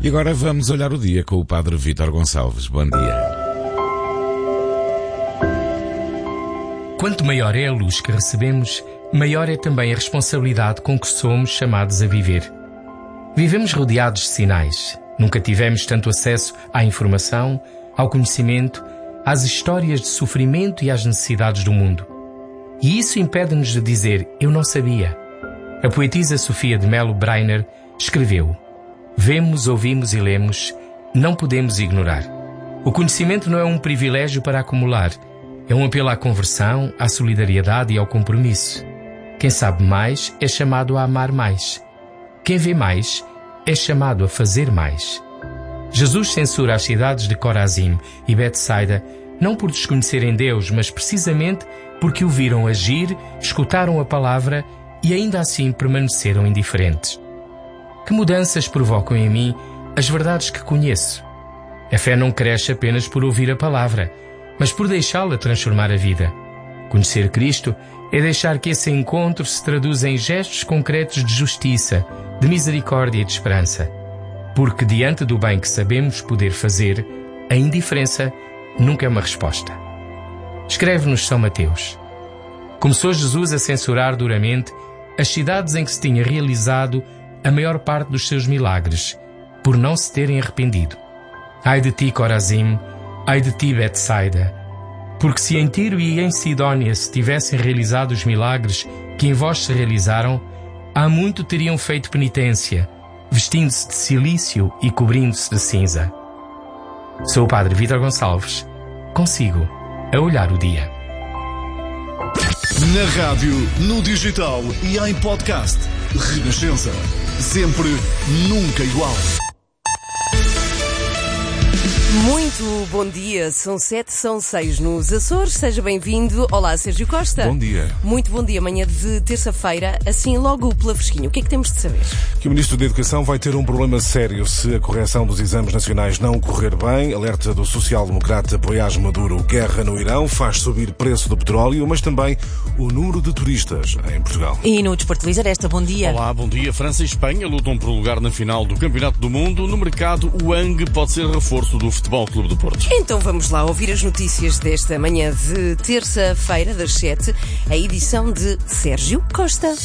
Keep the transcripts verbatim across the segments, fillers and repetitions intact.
E agora vamos olhar o dia com o Padre Vítor Gonçalves. Bom dia. Quanto maior é a luz que recebemos, maior é também a responsabilidade com que somos chamados a viver. Vivemos rodeados de sinais. Nunca tivemos tanto acesso à informação, ao conhecimento, às histórias de sofrimento e às necessidades do mundo. E isso impede-nos de dizer, eu não sabia. A poetisa Sofia de Melo Breiner escreveu: vemos, ouvimos e lemos, não podemos ignorar. O conhecimento não é um privilégio para acumular, é um apelo à conversão, à solidariedade e ao compromisso. Quem sabe mais é chamado a amar mais. Quem vê mais é chamado a fazer mais. Jesus censura as cidades de Corazim e Betsaida não por desconhecerem Deus, mas precisamente porque o viram agir, escutaram a palavra e ainda assim permaneceram indiferentes. Que mudanças provocam em mim as verdades que conheço? A fé não cresce apenas por ouvir a palavra, mas por deixá-la transformar a vida. Conhecer Cristo é deixar que esse encontro se traduza em gestos concretos de justiça, de misericórdia e de esperança. Porque diante do bem que sabemos poder fazer, a indiferença nunca é uma resposta. Escreve-nos São Mateus. Começou Jesus a censurar duramente as cidades em que se tinha realizado a maior parte dos seus milagres, por não se terem arrependido. Ai de ti, Corazim, ai de ti, Betsaida, porque se em Tiro e em Sidónia se tivessem realizado os milagres que em vós se realizaram, há muito teriam feito penitência, vestindo-se de cilício e cobrindo-se de cinza. Sou o Padre Vítor Gonçalves, consigo a olhar o dia. Na rádio, no digital e em podcast. Renascença. Sempre, nunca igual. Muito bom dia, são sete, são seis nos Açores, seja bem-vindo. Olá, Sérgio Costa. Bom dia. Muito bom dia, manhã de terça-feira, assim logo pela fresquinha. O que é que temos de saber? Que o Ministro da Educação vai ter um problema sério se a correção dos exames nacionais não correr bem. Alerta do social-democrata Poiás Maduro. Guerra no Irão faz subir preço do petróleo, mas também o número de turistas em Portugal. E no Desporto Luís Aresta, bom dia. Olá, bom dia. França e Espanha lutam por lugar na final do Campeonato do Mundo. No mercado, o Ang pode ser reforço do Futebol Clube do Porto. Então vamos lá ouvir as notícias desta manhã de terça-feira, das sete, a edição de Sérgio Costa.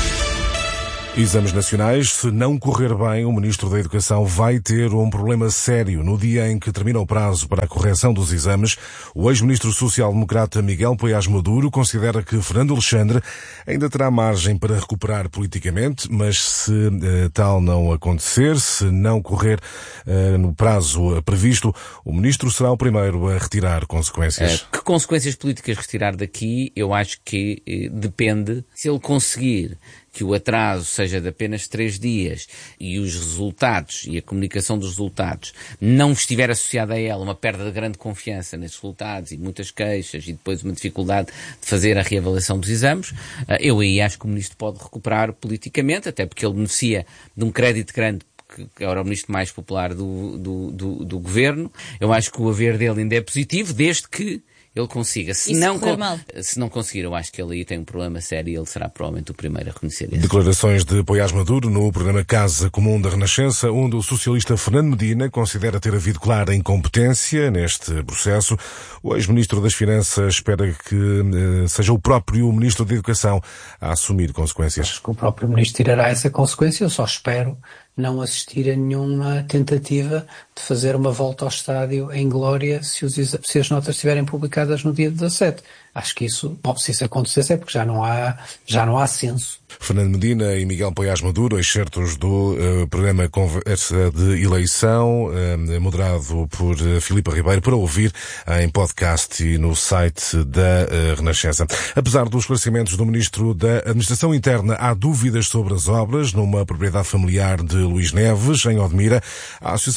Exames nacionais, se não correr bem, o Ministro da Educação vai ter um problema sério. No dia em que termina o prazo para a correção dos exames, o ex-ministro social-democrata Miguel Poiás Maduro considera que Fernando Alexandre ainda terá margem para recuperar politicamente, mas se eh, tal não acontecer, se não correr eh, no prazo previsto, o ministro será o primeiro a retirar consequências. Uh, que consequências políticas retirar daqui? Eu acho que eh, depende. Se ele conseguir que o atraso seja de apenas três dias e os resultados e a comunicação dos resultados não estiver associada a ela uma perda de grande confiança nesses resultados e muitas queixas e depois uma dificuldade de fazer a reavaliação dos exames, eu aí acho que o Ministro pode recuperar politicamente, até porque ele beneficia de um crédito grande, que era o ministro mais popular do, do, do, do governo. Eu acho que o haver dele ainda é positivo, desde que ele consiga. Se não, con- se não conseguir, eu acho que ele aí tem um problema sério e ele será provavelmente o primeiro a reconhecer isso. Declarações de Poiás Maduro no programa Casa Comum da Renascença, onde o socialista Fernando Medina considera ter havido clara incompetência neste processo. O ex-ministro das Finanças espera que eh, seja o próprio ministro da Educação a assumir consequências. Acho que o próprio ministro tirará essa consequência. Eu só espero não assistir a nenhuma tentativa de fazer uma volta ao estádio em glória se, os, se as notas estiverem publicadas no dia dezassete. Acho que isso, bom, se isso acontecesse é porque já não há, já não há censo. Fernando Medina e Miguel Poiás Maduro, excertos do uh, programa Conversa de Eleição, uh, moderado por uh, Filipe Ribeiro, para ouvir uh, em podcast e no site da uh, Renascença. Apesar dos esclarecimentos do Ministro da Administração Interna, há dúvidas sobre as obras numa propriedade familiar de Luís Neves, em Odmira. A Associação Frente Cívica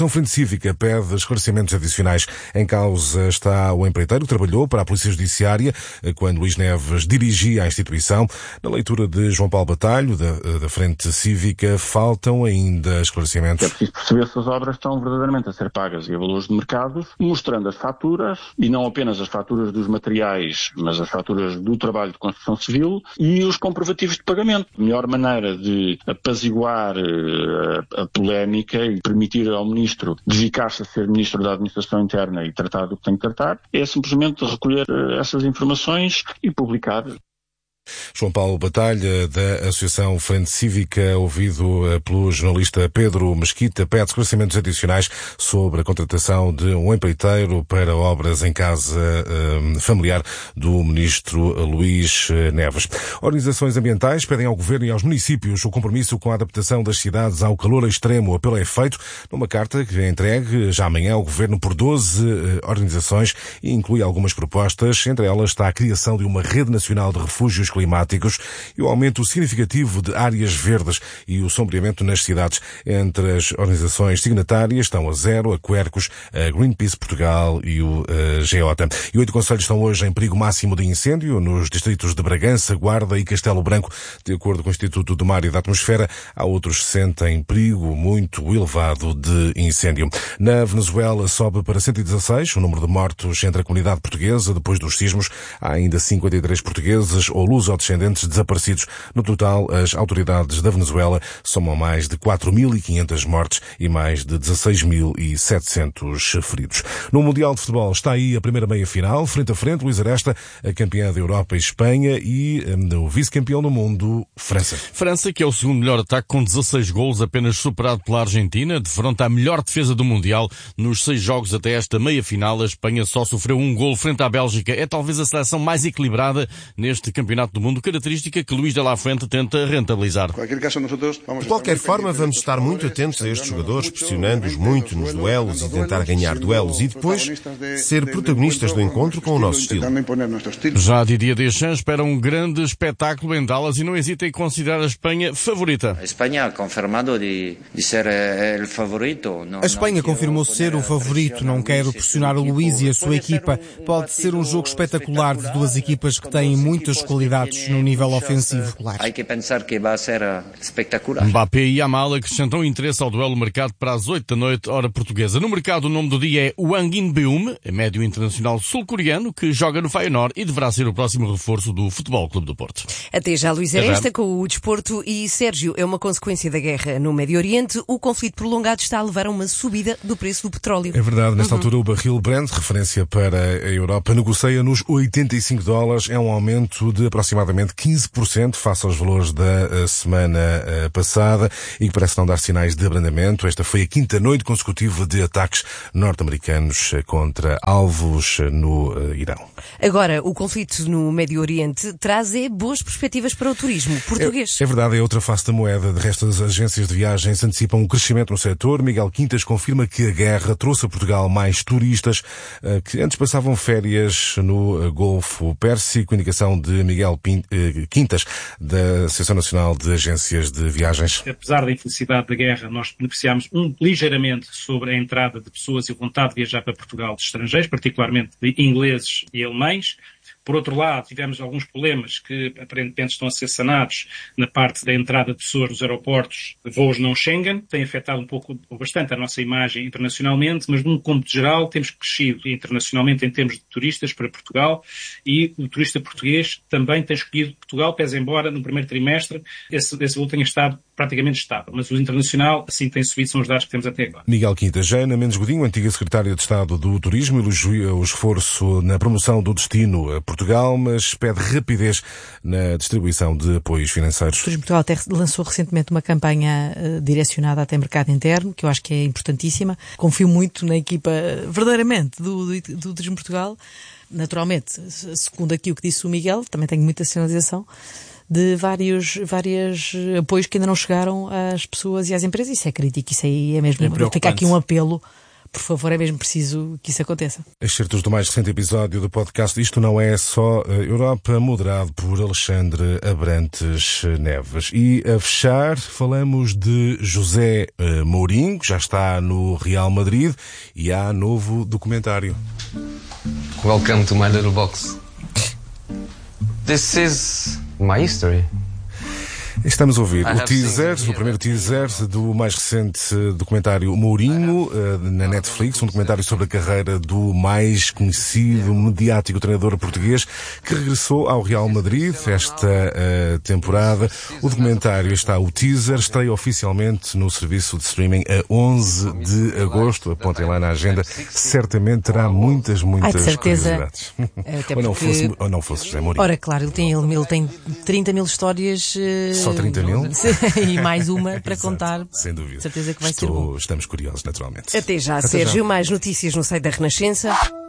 Cívica pede esclarecimentos adicionais. Em causa está o empreiteiro que trabalhou para a Polícia Judiciária quando Luís Neves dirigia a instituição. Na leitura de João Paulo Batalho, da, da Frente Cívica, faltam ainda esclarecimentos. É preciso perceber se as obras estão verdadeiramente a ser pagas e a valores de mercado, mostrando as faturas, e não apenas as faturas dos materiais, mas as faturas do trabalho de construção civil e os comprovativos de pagamento. A melhor maneira de apaziguar a, a polémica e permitir ao Ministro dedicar-se a ser Ministro da Administração Interna e tratar do que tem que tratar é simplesmente recolher essas informações e publicar. João Paulo Batalha, da Associação Frente Cívica, ouvido pelo jornalista Pedro Mesquita, pede esclarecimentos adicionais sobre a contratação de um empreiteiro para obras em casa eh, familiar do ministro Luís Neves. Organizações ambientais pedem ao Governo e aos municípios o compromisso com a adaptação das cidades ao calor extremo. O apelo é feito numa carta que é entregue já amanhã ao Governo por doze eh, organizações e inclui algumas propostas. Entre elas está a criação de uma rede nacional de refúgios climáticos e o aumento significativo de áreas verdes e o sombreamento nas cidades. Entre as organizações signatárias estão a Zero, a Quercus, a Greenpeace Portugal e o uh, Geota. E oito concelhos estão hoje em perigo máximo de incêndio nos distritos de Bragança, Guarda e Castelo Branco. De acordo com o Instituto do Mar e da Atmosfera, há outros sessenta em perigo muito elevado de incêndio. Na Venezuela sobe para cento e dezasseis o número de mortos entre a comunidade portuguesa depois dos sismos. Há ainda cinquenta e três portugueses ou luso-descendentes desaparecidos. No total, as autoridades da Venezuela somam mais de quatro mil e quinhentas mortes e mais de dezasseis mil e setecentos feridos. No Mundial de Futebol está aí a primeira meia-final, frente a frente, Luís Aresta, a campeã da Europa, Espanha, e um, o vice-campeão do mundo, França. França, que é o segundo melhor ataque com dezasseis golos, apenas superado pela Argentina, defronta a melhor defesa do Mundial. Nos seis jogos até esta meia-final, a Espanha só sofreu um golo frente à Bélgica. É talvez a seleção mais equilibrada neste campeonato do mundo, característica que Luís de la Fuente tenta rentabilizar. De qualquer forma, vamos estar muito atentos a estes jogadores, pressionando-os muito nos duelos e tentar ganhar duelos e depois ser protagonistas do encontro com o nosso estilo. Já Didier Deschamps espera um grande espetáculo em Dallas e não hesita em considerar a Espanha favorita. A Espanha confirmou de, de ser o favorito. A Espanha confirmou ser o favorito. Não quero pressionar o Luís e a sua equipa. Pode ser um jogo espetacular de duas equipas que têm muitas qualidades no nível ofensivo. Há que pensar que vai ser espetacular. Mbappé e Yamal acrescentam interesse ao duelo marcado para as oito da noite, hora portuguesa. No mercado, o nome do dia é Wang In-beum, médio internacional sul-coreano que joga no Feyenoord e deverá ser o próximo reforço do Futebol Clube do Porto. Até já, Luís Aresta, com o desporto. E Sérgio, é uma consequência da guerra no Médio Oriente. O conflito prolongado está a levar a uma subida do preço do petróleo. É verdade, nesta uhum. altura o barril Brent, referência para a Europa, negocia nos oitenta e cinco dólares. É um aumento de aproximadamente quinze por cento face aos valores da semana passada e que parece não dar sinais de abrandamento. Esta foi a quinta noite consecutiva de ataques norte-americanos contra alvos no Irão. Agora, o conflito no Médio Oriente traz é, boas perspectivas para o turismo português. É, é verdade, é outra face da moeda. De resto, as agências de viagens antecipam um crescimento no setor. Miguel Quintas confirma que a guerra trouxe a Portugal mais turistas que antes passavam férias no Golfo Pérsico. Indicação de Miguel Quintas, da Associação Nacional de Agências de Viagens. Apesar da infelicidade da guerra, nós beneficiámos um, ligeiramente sobre a entrada de pessoas e vontade de viajar para Portugal de estrangeiros, particularmente de ingleses e alemães. Por outro lado, tivemos alguns problemas que aparentemente estão a ser sanados na parte da entrada de pessoas nos aeroportos de voos não Schengen. Tem afetado um pouco, ou bastante, a nossa imagem internacionalmente, mas num cômputo geral temos crescido internacionalmente em termos de turistas para Portugal e o turista português também tem escolhido Portugal, pese embora no primeiro trimestre esse, esse voo tenha estado praticamente estável, mas o internacional assim tem subido, são os dados que temos até agora. Miguel Quintas. Já Ana Mendes Godinho, antiga secretária de Estado do Turismo, elogia o esforço na promoção do destino a Portugal, mas pede rapidez na distribuição de apoios financeiros. O Turismo Portugal até lançou recentemente uma campanha uh, direcionada até mercado interno, que eu acho que é importantíssima. Confio muito na equipa, verdadeiramente, do, do, do Turismo Portugal. Naturalmente, segundo aqui o que disse o Miguel, também tenho muita sinalização de vários, vários apoios que ainda não chegaram às pessoas e às empresas. Isso é crítico, isso aí é mesmo. É Fica aqui um apelo por favor, é mesmo preciso que isso aconteça. Excertos do mais recente episódio do podcast Isto Não É Só Europa, moderado por Alexandre Abrantes Neves. E a fechar, falamos de José Mourinho, que já está no Real Madrid, e há novo documentário. Welcome to my little box. This is my history. Estamos a ouvir o teaser, o primeiro teaser do mais recente documentário Mourinho, na Netflix, um documentário sobre a carreira do mais conhecido, mediático treinador português, que regressou ao Real Madrid esta uh, temporada. O documentário está, o teaser, estreia oficialmente no serviço de streaming a onze de agosto. Apontem lá na agenda, certamente terá muitas, muitas Ai, de certeza. curiosidades. Até ou, não porque... fosse, ou não fosse José Mourinho. Ora, claro, ele tem, ele, ele tem trinta mil histórias... Uh... Só trinta mil? E mais uma para Exato, contar. sem dúvida. Certeza que vai Estou, ser bom. Estamos curiosos, naturalmente. Até já, Até Sérgio. já. Mais notícias no site da Renascença.